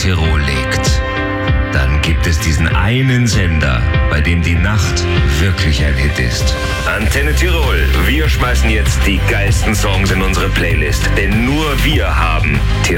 Tirol legt, dann gibt es diesen einen Sender, bei dem die Nacht wirklich ein Hit ist. Antenne Tirol, wir schmeißen jetzt die geilsten Songs in unsere Playlist, denn nur wir haben Tirol.